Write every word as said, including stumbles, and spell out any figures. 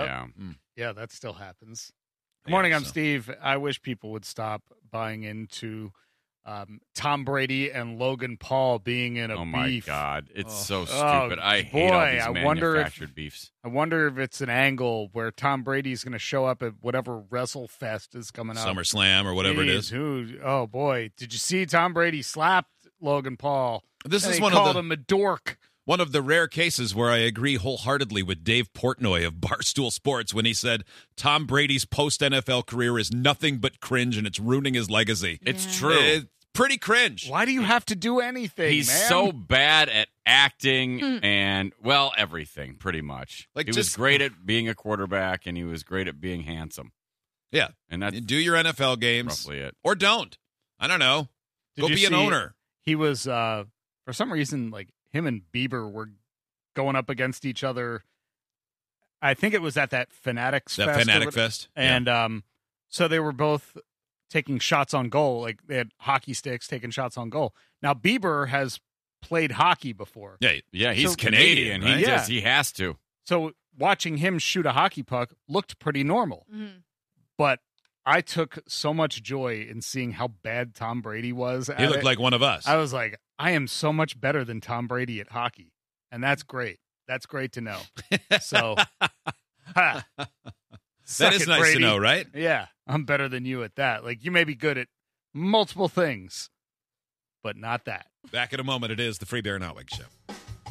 Yeah. Mm. Yeah, that still happens. Good Yeah, morning, I'm so- Steve. I wish people would stop buying into um, Tom Brady and Logan Paul being in a Oh, my beef. God. It's Oh. so stupid. Oh, I hate all boy, these I wonder if- manufactured beefs. I wonder if it's an angle where Tom Brady's going to show up at whatever WrestleFest is coming up. SummerSlam or whatever it Jeez, is. Who, oh, boy. Did you see Tom Brady slapped Logan Paul? This And is he one called of the him a dork. one of the rare cases where I agree wholeheartedly with Dave Portnoy of Barstool Sports when he said Tom Brady's post-N F L career is nothing but cringe and it's ruining his legacy. It's Yeah. true. It's pretty cringe. Why do you have to do anything, He's man? so bad at acting Hmm. and, well, everything, pretty much. Like, he was just- great at being a quarterback, and he was great at being handsome. Yeah. And that's You do your N F L games roughly it. or don't. I don't know. Did Go you be an see- owner. He was, uh, for some reason, like, him and Bieber were going up against each other. I think it was at that Fanatics That Fest. or Fanatic what- Fest. And um, so they were both taking shots on goal. Like, they had hockey sticks taking shots on goal. Now, Bieber has played hockey before. Yeah. Yeah, he's So- Canadian. Canadian, right? He Yeah. just he has to. So watching him shoot a hockey puck looked pretty normal. Mhm. But I took so much joy in seeing how bad Tom Brady was at He looked it. like one of us. I was like, I am so much better than Tom Brady at hockey. And that's great. That's great to know. So, ha. that Suck is it, nice Brady. to know, right? Yeah, I'm better than you at that. Like, you may be good at multiple things, but not that. Back in a moment, it is the Free Beer and Hot Wings Show.